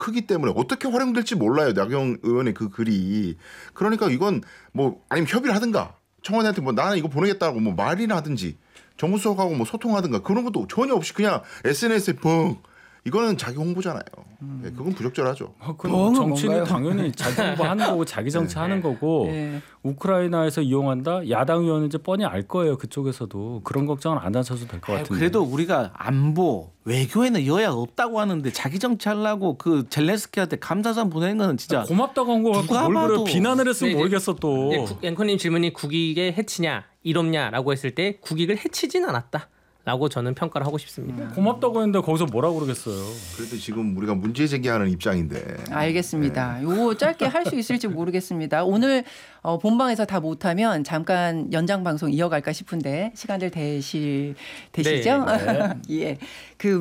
크기 때문에 어떻게 활용될지 몰라요. 나경 의원의 그 글이. 그러니까 이건 뭐 아니면 협의를 하든가 청와대한테 뭐 나는 이거 보내겠다고 뭐 말이나 하든지 정무수석하고 뭐 소통하든가 그런 것도 전혀 없이 그냥 SNS에 뻥. 이거는 자기 홍보잖아요. 네, 그건 부적절하죠. 정치는 뭔가요? 당연히 자기 홍보하는 거고 자기 정치하는 거고 우크라이나에서 이용한다? 야당 의원은 이제 뻔히 알 거예요. 그쪽에서도. 그런 걱정은 안 하셔도 될 것 같은데. 그래도 우리가 안보, 외교에는 여야가 없다고 하는데 자기 정치하려고 그 젤렌스키한테 감사상 보내는 거는 진짜 고맙다고 한 거 갖고 누가 뭘 그래 봐도. 비난을 했으면 모르겠어 또. 앵커님 질문이 국익의 해치냐 이롭냐라고 했을 때 국익을 해치진 않았다. 라고 저는 평가를 하고 싶습니다. 고맙다고 했는데 거기서 뭐라고 그러겠어요. 그래도 지금 우리가 문제 제기하는 입장인데. 알겠습니다. 요거 짧게 할 수 있을지 모르겠습니다. 오늘 본방에서 다 못하면 잠깐 연장 방송 이어갈까 싶은데 시간들 되시죠? 네. 예. 그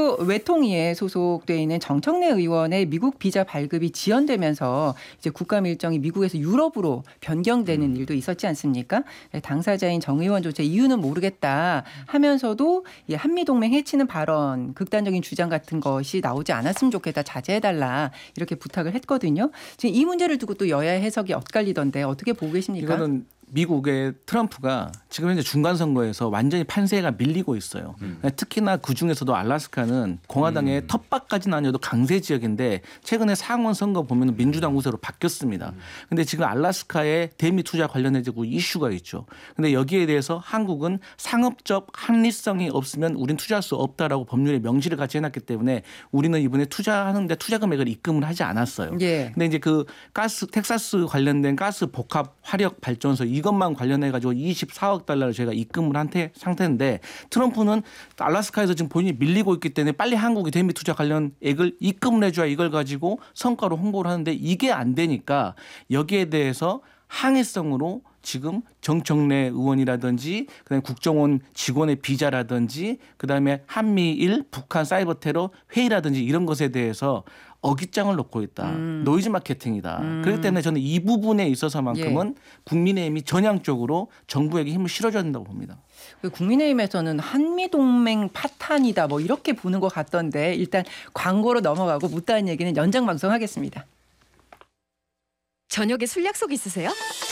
외통위에 소속돼 있는 정청래 의원의 미국 비자 발급이 지연되면서 이제 국감 일정이 미국에서 유럽으로 변경되는 일도 있었지 않습니까? 당사자인 정 의원조차 이유는 모르겠다 하면서도 이 한미동맹 해치는 발언, 극단적인 주장 같은 것이 나오지 않았으면 좋겠다, 자제해달라 이렇게 부탁을 했거든요. 지금 이 문제를 두고 또 여야 해석이 엇갈리던데 어떻게 보고 계십니까? 이거는 미국의 트럼프가 지금 현재 중간 선거에서 완전히 판세가 밀리고 있어요. 특히나 그 중에서도 알래스카는 공화당의 텃밭까지는 아니어도 강세 지역인데 최근에 상원 선거 보면 민주당 우세로 바뀌었습니다. 근데 지금 알래스카의 대미 투자 관련해지고 이슈가 있죠. 근데 여기에 대해서 한국은 상업적 합리성이 없으면 우린 투자할 수 없다라고 법률에 명시를 같이 해놨기 때문에 우리는 이번에 투자하는데 투자 금액을 입금을 하지 않았어요. 예. 근데 이제 그 텍사스 관련된 가스 복합 화력 발전소 이것만 관련해 가지고 24억 달러를 저희가 입금을 한 상태인데 트럼프는 알래스카에서 지금 본인이 밀리고 있기 때문에 빨리 한국이 대미 투자 관련액을 입금을 해줘야 이걸 가지고 성과로 홍보를 하는데 이게 안 되니까 여기에 대해서 항해성으로 지금 정청래 의원이라든지 그다음에 국정원 직원의 비자라든지 그다음에 한미일 북한 사이버 테러 회의라든지 이런 것에 대해서 어깃장을 놓고 있다. 노이즈 마케팅이다. 그렇기 때문에 저는 이 부분에 있어서만큼은 국민의힘이 전향적으로 정부에게 힘을 실어줘야 된다고 봅니다. 국민의힘에서는 한미동맹 파탄이다 뭐 이렇게 보는 것 같던데 일단 광고로 넘어가고 못다한 얘기는 연장 방송하겠습니다. 저녁에 술 약속 있으세요?